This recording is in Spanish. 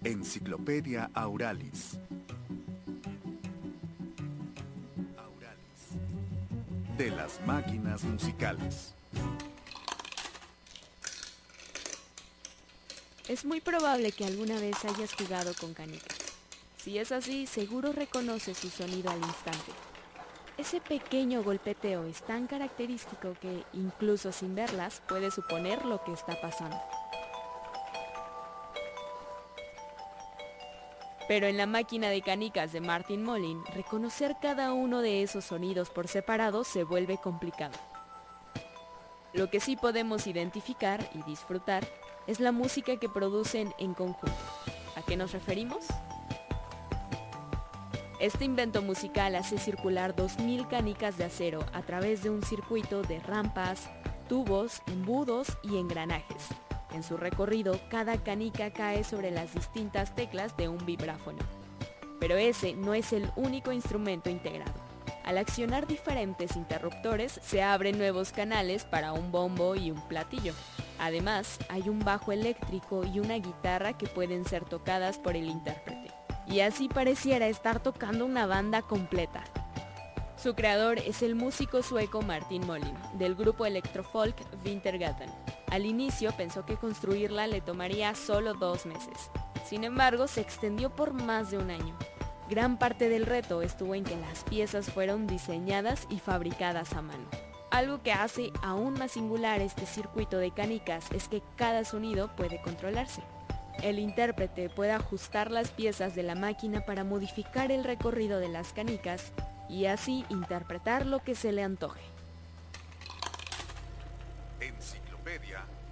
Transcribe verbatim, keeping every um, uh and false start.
Enciclopedia Auralis. Auralis. De las máquinas musicales. Es muy probable que alguna vez hayas jugado con canicas. Si es así, seguro reconoces su sonido al instante. Ese pequeño golpeteo es tan característico que, incluso sin verlas, puedes suponer lo que está pasando. Pero en la máquina de canicas de Martin Molin, reconocer cada uno de esos sonidos por separado se vuelve complicado. Lo que sí podemos identificar y disfrutar es la música que producen en conjunto. ¿A qué nos referimos? Este invento musical hace circular dos mil canicas de acero a través de un circuito de rampas, tubos, embudos y engranajes. En su recorrido, cada canica cae sobre las distintas teclas de un vibráfono. Pero ese no es el único instrumento integrado. Al accionar diferentes interruptores, se abren nuevos canales para un bombo y un platillo. Además, hay un bajo eléctrico y una guitarra que pueden ser tocadas por el intérprete. Y así pareciera estar tocando una banda completa. Su creador es el músico sueco Martin Molin, del grupo electrofolk Vintergatan. Al inicio pensó que construirla le tomaría solo dos meses. Sin embargo, se extendió por más de un año. Gran parte del reto estuvo en que las piezas fueron diseñadas y fabricadas a mano. Algo que hace aún más singular este circuito de canicas es que cada sonido puede controlarse. El intérprete puede ajustar las piezas de la máquina para modificar el recorrido de las canicas y así interpretar lo que se le antoje. Enciclopedia